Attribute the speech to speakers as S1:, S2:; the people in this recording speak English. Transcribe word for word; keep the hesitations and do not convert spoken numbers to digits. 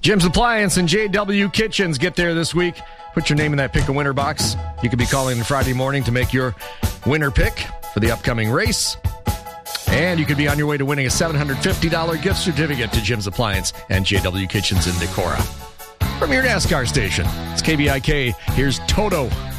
S1: Jim's Appliance and J W Kitchens get there this week. Put your name in that Pick a Winner box. You could be calling Friday morning to make your winner pick for the upcoming race. And you could be on your way to winning a seven hundred fifty dollars gift certificate to Jim's Appliance and J W Kitchens in Decorah. From your NASCAR station, it's K B I K. Here's Toto.